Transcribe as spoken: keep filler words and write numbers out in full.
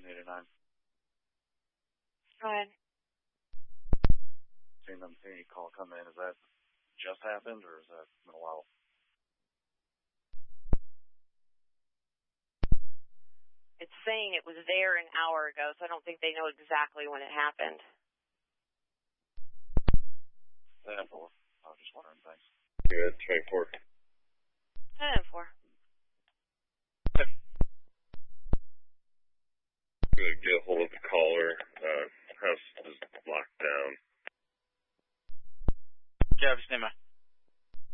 eighty-nine. Go ahead. Seen them, seen you call come in. Is that just happened, or is that been a while? It's saying it was there an hour ago, so I don't think they know exactly when it happened. ten four. I was just wondering, thanks. Good, twenty-four. ten four. I'm going to get a hold of the caller. Uh, house is locked down. Jarvis, stand by.